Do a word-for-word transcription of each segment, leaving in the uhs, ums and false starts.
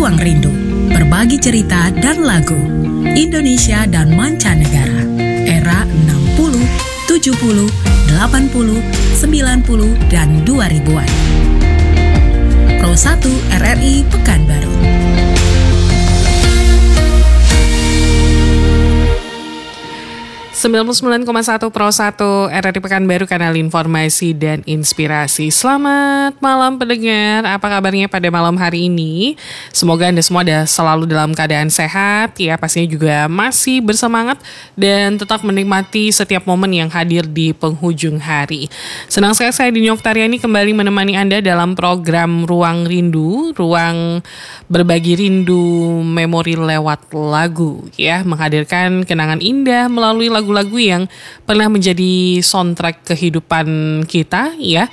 Ruang Rindu, berbagi cerita dan lagu Indonesia dan mancanegara, era enam puluh, tujuh puluh, delapan puluh, sembilan puluh, dan dua ribuan. Pro satu R R I Pekanbaru. sembilan puluh sembilan koma satu Pro satu R R I Pekanbaru, kanal informasi dan inspirasi. Selamat malam pendengar, apa kabarnya pada malam hari ini? Semoga Anda semua ada selalu dalam keadaan sehat, ya pastinya juga masih bersemangat dan tetap menikmati setiap momen yang hadir di penghujung hari. Senang sekali saya Dini Oktariani kembali menemani Anda dalam program Ruang Rindu, ruang berbagi rindu memori lewat lagu, ya menghadirkan kenangan indah melalui lagu lagu-lagu yang pernah menjadi soundtrack kehidupan kita, ya.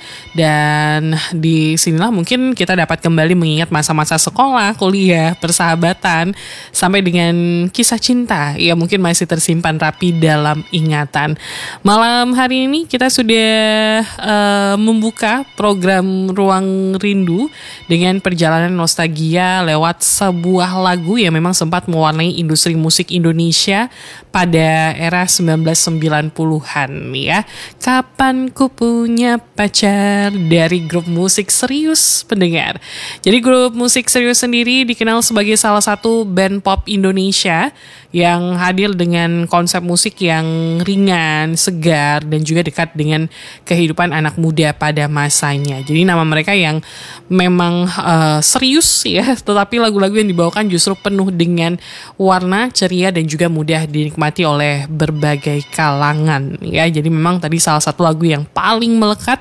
Dan di sinilah mungkin kita dapat kembali mengingat masa-masa sekolah, kuliah, persahabatan, sampai dengan kisah cinta, ya mungkin masih tersimpan rapi dalam ingatan. Malam hari ini kita sudah uh, membuka program Ruang Rindu dengan perjalanan nostalgia lewat sebuah lagu yang memang sempat mewarnai industri musik Indonesia pada era sembilan belas sembilan puluhan, ya. Kapan ku punya pacar, dari grup musik Serius pendengar. Jadi grup musik Serius sendiri dikenal sebagai salah satu band pop Indonesia yang hadir dengan konsep musik yang ringan, segar, dan juga dekat dengan kehidupan anak muda pada masanya. Jadi nama mereka yang memang uh, serius, ya, tetapi lagu-lagu yang dibawakan justru penuh dengan warna, ceria, dan juga mudah dinikmati oleh berbagai kalangan, ya. Jadi memang tadi salah satu lagu yang paling melekat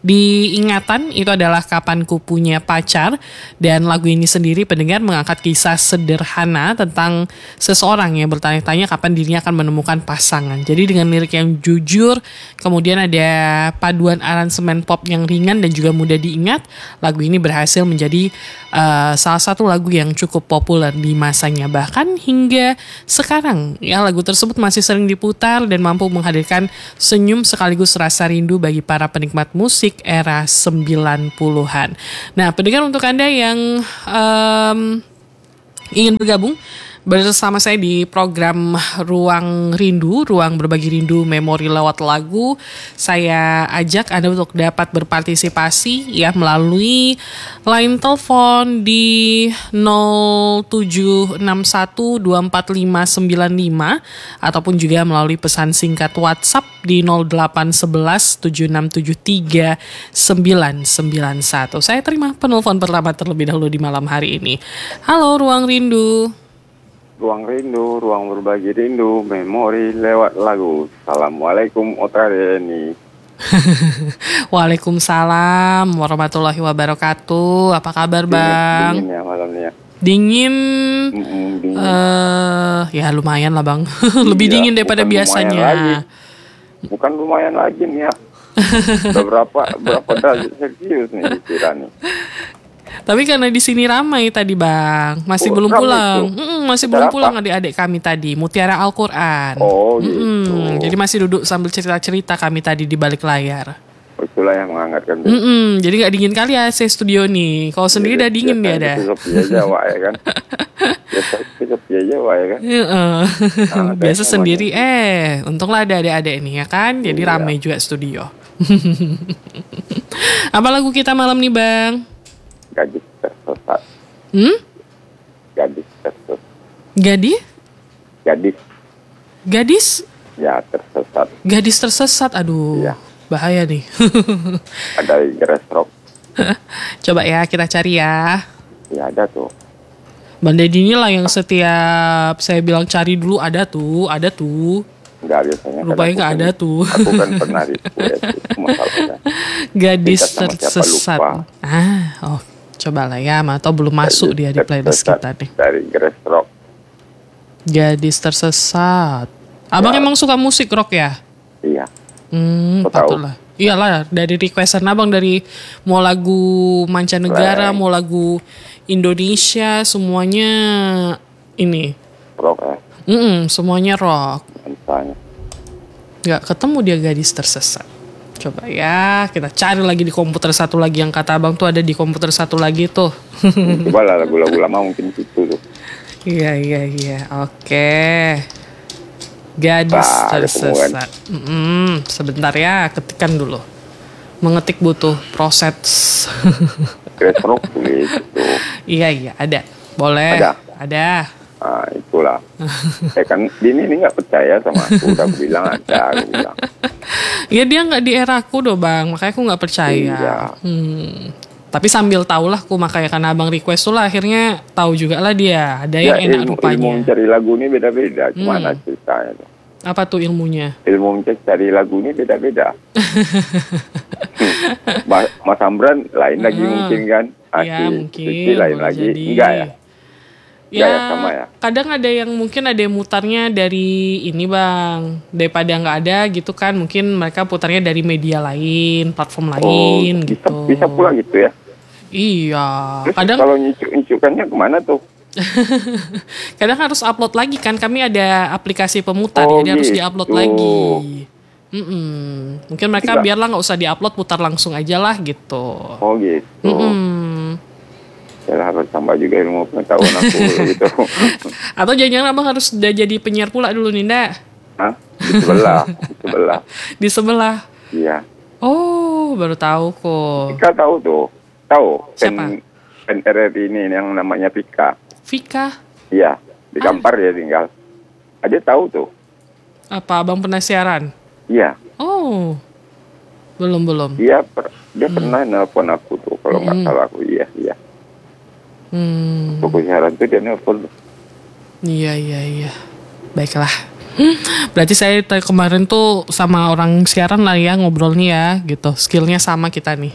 di ingatan itu adalah Kapan Ku Punya Pacar, dan lagu ini sendiri pendengar mengangkat kisah sederhana tentang seseorang yang bertanya-tanya kapan dirinya akan menemukan pasangan. Jadi dengan lirik yang jujur, kemudian ada paduan aransemen pop yang ringan dan juga mudah diingat, lagu ini berhasil menjadi uh, salah satu lagu yang cukup populer di masanya. Bahkan hingga sekarang, ya, lagu tersebut masih sering diputar dan mampu menghadirkan senyum sekaligus rasa rindu bagi para penikmat musik era sembilan puluhan. Nah, pendengar, untuk Anda yang um, ingin bergabung bersama saya di program Ruang Rindu, ruang berbagi rindu memori lewat lagu, saya ajak Anda untuk dapat berpartisipasi, ya, melalui line telepon di nol tujuh enam satu dua empat lima sembilan lima ataupun juga melalui pesan singkat WhatsApp di nol delapan satu satu tujuh enam tujuh tiga sembilan sembilan satu. Saya terima penelpon pertama terlebih dahulu di malam hari ini. Halo Ruang Rindu. Ruang Rindu, ruang berbagi rindu, memori lewat lagu. Assalamualaikum Otareni. Waalaikumsalam warahmatullahi wabarakatuh. Apa kabar, dingin, Bang? Dingin ya malamnya. Dingin, Mm-mm, dingin. Uh, ya lumayan lah, Bang. Lebih Iya, dingin daripada biasanya. Lagi. Bukan lumayan lagi nih ya. Udah berapa berapa derajat Celcius nih dikira nih. Tapi karena di sini ramai tadi, Bang, masih Oh, belum ramai pulang. tuh. Mm-mm, masih Ada belum apa? pulang adik-adik kami tadi, Mutiara Al-Quran. Oh, gitu. Mm-mm, jadi masih duduk sambil cerita-cerita kami tadi di balik layar. Oh, itulah yang menghangatkan. Mm-mm, jadi nggak dingin kali ya A C studio nih. Kalau sendiri udah dingin dia dah. Sepi aja Wak, ya kan. Biasa sepi aja Wak, ya kan. Heeh. Nah, Biasa kayaknya sendiri, eh untunglah ada adik-adik nih, ya kan. Jadi Iya. ramai juga studio. Apa lagu kita malam nih, Bang? Gadis tersesat. Hmm? Gadis tersesat. Gadi? Gadis Gadis? ya tersesat. Gadis tersesat, aduh. Iya. Bahaya nih. Ada Grass Rock. Coba ya kita cari ya. Ya ada tuh. Bang Deddy inilah yang setiap saya bilang cari dulu, ada tuh, ada tuh. Enggak, biasanya kan Rupanya aku nggak kan- ada tuh. Aku kan pernah di U S itu masalahnya. Gadis Kita sama siapa tersesat. lupa. Ah, oh, cobalah ya, atau belum masuk dia di playlist Tersesat kita nih. Dari Grass Rock. Gadis tersesat. Abang Ya. emang suka musik rock ya? Iya. Hmm, Kau tahu? patutlah. Iyalah, dari requestan abang, dari mau lagu mancanegara, Slang. mau lagu Indonesia, semuanya ini. Rock ya. Mm-mm, semuanya rock. Misalnya. Gak ketemu dia gadis tersesat. Coba ya, kita cari lagi di komputer satu lagi yang kata abang tuh ada di komputer satu lagi tuh. Coba lah lagu-lagu lama mungkin situ tuh. Iya iya iya, oke. Gadis Bah, tersesat. Mm-mm, sebentar ya, ketikan dulu. Mengetik butuh proses. Chris Rock tulis itu. Iya iya, ada. Boleh. Ada? Ada. Ah, itulah. Saya kan Dini ini nggak percaya sama aku, udah aku bilang ada, aku bilang. Ya dia nggak di era aku doh bang, makanya aku nggak percaya. Iya. Hmm. Tapi sambil tahu lah, aku makanya karena abang request tuh lah, akhirnya tahu juga lah dia. Ada Ya, yang enak ilmu, rupanya. ilmu mencari lagu ini beda-beda. Gimana Hmm. ceritanya tuh? Apa tuh ilmunya? Ilmu mencari lagu ini beda-beda. Mas, Mas Amran lain lagi Hmm. mungkin kan? Ah, Ya si mungkin. Suci lain boleh lagi. jadi. Enggak ya? Ya, Enggak ya, sama ya? kadang ada yang mungkin ada yang mutarnya dari ini bang, daripada nggak ada gitu kan, mungkin mereka putarnya dari media lain, platform lain bisa, gitu. bisa pula gitu ya. Iya, Terus kadang kalau nyicuk-nyicukannya kemana tuh? kadang harus upload lagi kan, kami ada aplikasi pemutar, Oh, jadi harus gitu. diupload lagi. Mm-mm. Mungkin mereka Enggak. biarlah nggak usah diupload, putar langsung aja lah gitu. Oh gitu. Mm-mm. Ya harus tambah juga ilmu pengetahuan aku gitu. Atau jangan-jangan abang harus udah jadi penyiar pula dulu Ninda. Hah? Di sebelah, di sebelah. Di sebelah. Iya. Oh, baru tahu kok. Pika tahu tuh. Tahu. Siapa? Pen, pen R R I ini yang namanya Pika. Vika. Iya. Di Kampar dia tinggal. Aja tahu tuh. Apa abang pernah siaran? Iya. Oh. Belum belum. Dia per, dia pernah nelpon aku tuh kalau nggak Hmm. salah aku. Iya, iya. Hmm. Pokok siaran tuh dia nelpon. Iya iya iya. Baiklah. Hmm, berarti saya t- kemarin tuh sama orang siaran lah ya ngobrolnya ya gitu. Skillnya sama kita nih.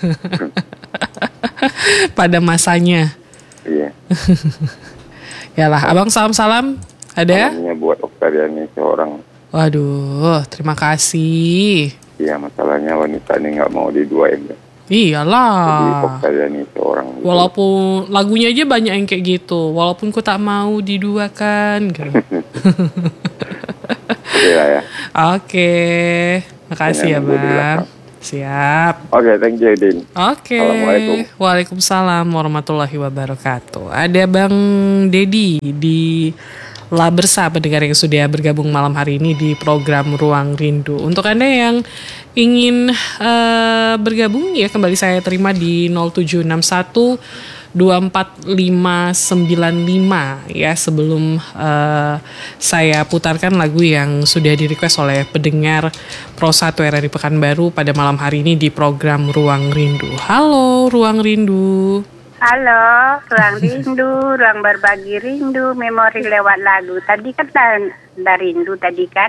Pada masanya. Iya. Yalah, abang salam-salam. Ada? Namanya buat Oktariani seorang. Waduh, terima kasih. Iya, masalahnya wanita ini nggak mau diduain. Kan? Jadi Iyalah. Oktariani seorang. Gitu. Walaupun lagunya aja banyak yang kayak gitu. Walaupun ku tak mau diduakan. Gitu. Iya ya. Oke, makasih ya Yang nunggu di bang. belakang. Siap. Oke, thank you, Din. Oke. Assalamualaikum. Waalaikumsalam warahmatullahi wabarakatuh. Ada Bang Dedi di Labersa, pendengar yang sudah bergabung malam hari ini di program Ruang Rindu. Untuk Anda yang ingin uh, bergabung ya kembali saya terima di nol tujuh enam satu dua empat lima sembilan lima ya, sebelum uh, saya putarkan lagu yang sudah di-request oleh pendengar Pro satu R R I Pekanbaru pada malam hari ini di program Ruang Rindu. Halo Ruang Rindu. Halo, ruang rindu, ruang berbagi rindu, memori lewat lagu. Tadi kan dah, dah rindu tadi kan.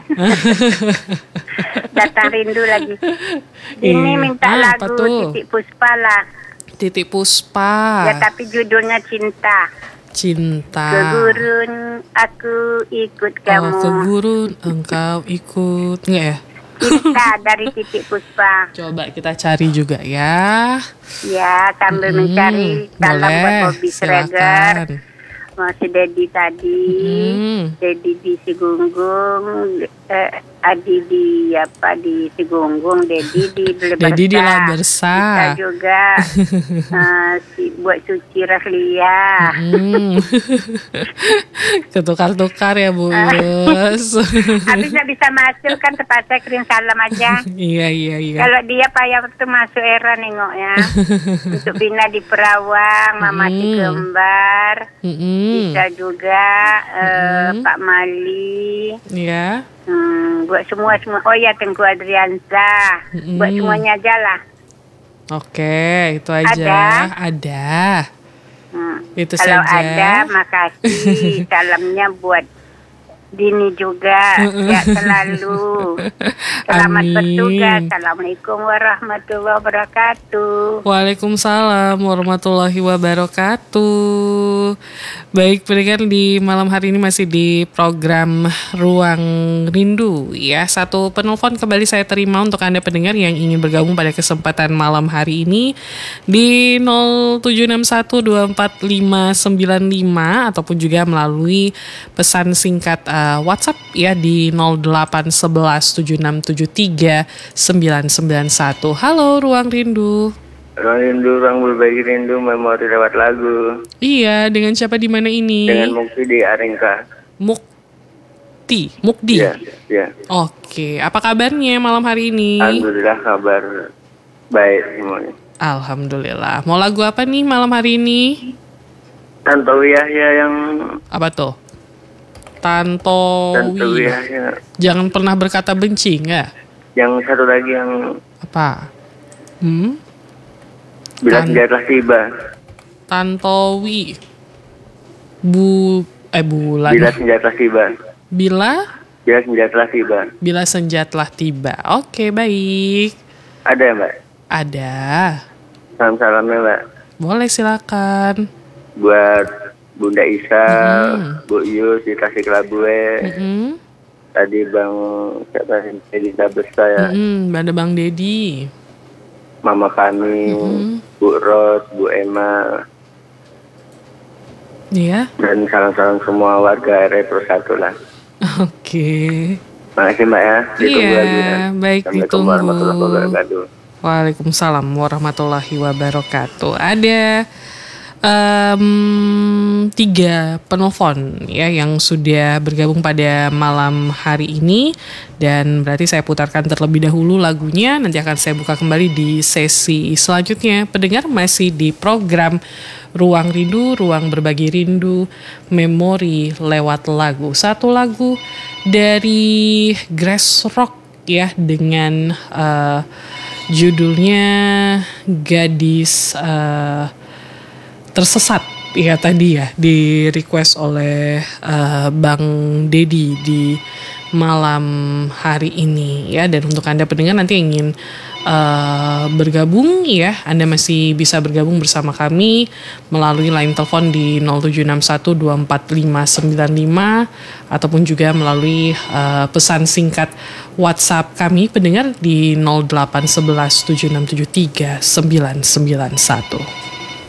Datang rindu lagi. Ini Iya. minta Ah, apa lagu tuh? Titik Puspa lah. Titik Puspa. Ya tapi judulnya Cinta. Cinta. Ke gurun aku ikut Oh, kamu. ke gurun engkau ikut. Enggak ya? Cinta dari Titik Puspa. Coba kita cari juga ya. Ya, sambil Hmm, mencari salam buat boleh, Bobby Sregar. silakan. Masih Dedi tadi. Hmm. Dedi di Sigunggung, eh, Adi di apa di Sigunggung, Dedi di Labersa. Dedi di Labersa. Kita juga eh, si buat Suci Rahlia. Hmm. Ketukar-tukar ya bos. Habis nggak bisa masuk kan terpaksa kirim salam aja. Iya iya iya. Kalau dia payah waktu masuk era nengok ya. Untuk Bina di Perawang, Mama Hmm. Ti Kembar. Mm-mm. Bisa juga eh, Pak Mali. Ya. Hmm, buat semua semua. Oh ya, Tengku Adriansa. Mm-mm. Buat semuanya aja lah. Oke, itu aja. Ada? Ada. Hmm. Itu Kalau saja. ada, makasih. Salamnya buat Dini juga. Ya selalu. Selamat Amin. bertugas. Assalamualaikum warahmatullahi wabarakatuh. Waalaikumsalam warahmatullahi wabarakatuh. Baik, pendengar, di malam hari ini masih di program Ruang Rindu ya. Satu penelpon kembali saya terima untuk Anda pendengar yang ingin bergabung pada kesempatan malam hari ini di nol tujuh enam satu dua empat lima sembilan lima ataupun juga melalui pesan singkat uh, WhatsApp ya di nol delapan satu satu tujuh enam tujuh tiga sembilan sembilan satu. Halo Ruang Rindu. Ruang Rindu, ruang berbagi rindu, memori lewat lagu. Iya, dengan siapa di mana ini? Dengan Mukti di Aringka. Mukti, Mukdi. Iya, iya. Oke, apa kabarnya malam hari ini? Alhamdulillah kabar baik semuanya. Alhamdulillah. Mau lagu apa nih malam hari ini? Tantowi Yahya yang Apa tuh? Tantowi. Tantowi Yahya. Jangan pernah berkata benci, enggak? Yang satu lagi yang Apa? Hmm? Bila Tan- senja telah tiba. Tantowi. Bu eh bulan. Bila senja telah tiba. Bila Bila senja telah tiba. bila senja telah tiba. Oke, baik. Ada ya, Mbak? Ada. Salam-salamnya, Mbak. Boleh, silakan. Buat Bunda Isa, Hmm. Bu Yus di Tasik Labue. Mm-mm. Tadi Bang siapa Edita Besta ya. Mm-mm. Ada Bang Dedi. Mama kami, Mm-hmm. Bu Ros, Bu Emma, Iya. dan salam-salam semua warga R R satu lah. Oke. Makasih Mbak ya. Ditunggu Iya, lagi ya. baik, Assalamualaikum ditunggu. warahmatullahi wabarakatuh. Waalaikumsalam warahmatullahi wabarakatuh. Ada em, tiga penelpon ya yang sudah bergabung pada malam hari ini, dan berarti saya putarkan terlebih dahulu lagunya. Nanti akan saya buka kembali di sesi selanjutnya. Pendengar masih di program Ruang Rindu, ruang berbagi rindu, memori lewat lagu. Satu lagu dari Grass Rock ya dengan eh, judulnya Gadis eh, Tersesat ya, tadi ya di request oleh uh, Bang Dedi di malam hari ini ya. Dan untuk Anda pendengar nanti yang ingin uh, bergabung ya, Anda masih bisa bergabung bersama kami melalui line telepon di nol tujuh enam satu dua empat lima sembilan lima ataupun juga melalui uh, pesan singkat WhatsApp kami pendengar di nol delapan satu satu tujuh enam tujuh tiga sembilan sembilan satu.